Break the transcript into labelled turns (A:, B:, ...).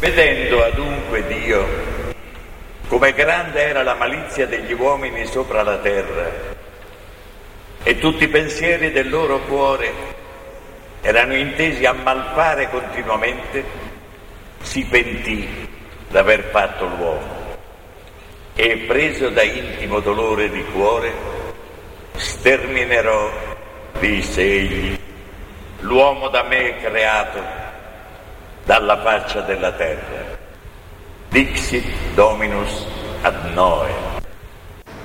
A: Vedendo adunque Dio come grande era la malizia degli uomini sopra la terra e tutti i pensieri del loro cuore erano intesi a malfare continuamente, si pentì d'aver fatto l'uomo e, preso da intimo dolore di cuore, sterminerò, disse egli, l'uomo da me creato dalla faccia della terra. Dixit Dominus ad Noe.